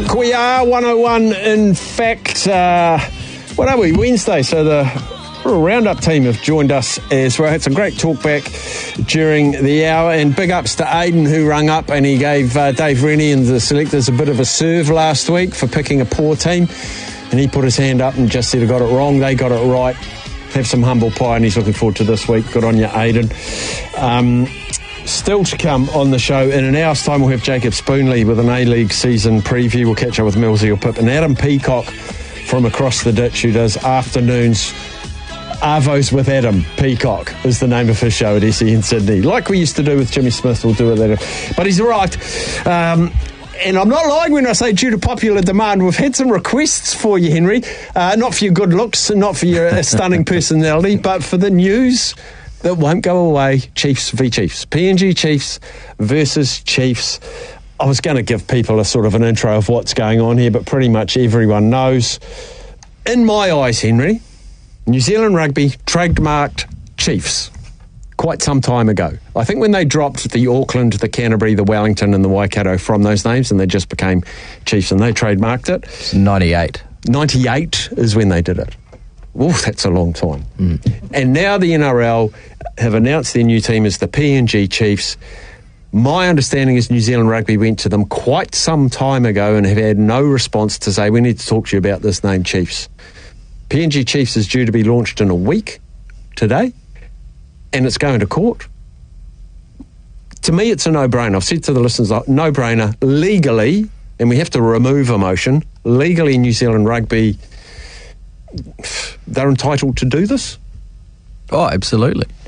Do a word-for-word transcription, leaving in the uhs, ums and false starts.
o'clock we are, one oh one in fact. Uh, what are we, Wednesday, so the Roundup team have joined us as well. It's a great talk back during the hour, and big ups to Aidan who rung up and he gave uh, Dave Rennie and the selectors a bit of a serve last week for picking a poor team, and he put his hand up and just said he got it wrong. They got it right. Have some humble pie, and he's looking forward to this week. Good on you, Aidan. Um, still to come on the show, in an hour's time we'll have Jacob Spoonley with an A-League season preview. We'll catch up with Millsy or Pip, and Adam Peacock from across the ditch who does afternoons. Arvos with Adam Peacock is the name of his show at S E N Sydney. Like we used to do with Jimmy Smith, we'll do it later. But he's right. Um, and I'm not lying when I say due to popular demand, we've had some requests for you, Henry. Uh, not for your good looks, not for your uh, stunning personality, but for the news that won't go away. Chiefs v Chiefs. P N G Chiefs versus Chiefs. I was going to give people a sort of an intro of what's going on here, but pretty much everyone knows. In my eyes, Henry, New Zealand Rugby trademarked Chiefs quite some time ago. I think when they dropped the Auckland, the Canterbury, the Wellington and the Waikato from those names, and they just became Chiefs, and they trademarked it. It's ninety-eight. ninety-eight is when they did it. Ooh, that's a long time. Mm. And now the N R L have announced their new team as the P N G Chiefs. My understanding is New Zealand Rugby went to them quite some time ago and have had no response to say, we need to talk to you about this name, Chiefs. P N G Chiefs is due to be launched in a week today, and it's going to court. To me, it's a no-brainer. I've said to the listeners, no-brainer, legally, and we have to remove emotion, legally New Zealand Rugby, they're entitled to do this. Oh, absolutely.